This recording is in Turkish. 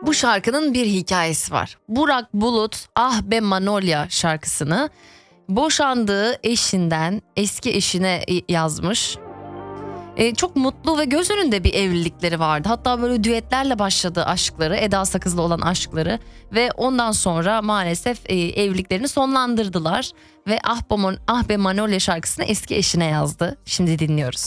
Bu şarkının bir hikayesi var. Burak Bulut Ah Be Manolya şarkısını boşandığı eşinden eski eşine yazmış. Çok mutlu ve göz önünde bir evlilikleri vardı. Hatta böyle düetlerle başladı aşkları, Eda Sakız'la olan aşkları ve ondan sonra maalesef evliliklerini sonlandırdılar ve Ah Be Manolya şarkısını eski eşine yazdı. Şimdi dinliyoruz.